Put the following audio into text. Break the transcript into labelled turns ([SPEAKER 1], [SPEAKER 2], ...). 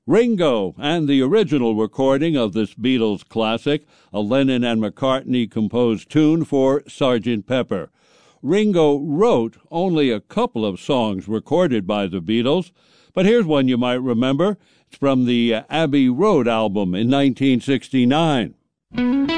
[SPEAKER 1] Ringo and the original recording of this Beatles classic, a Lennon and McCartney composed tune for Sgt. Pepper. Ringo wrote only a couple of songs recorded by the Beatles, but here's one you might remember. It's from the Abbey Road album in 1969.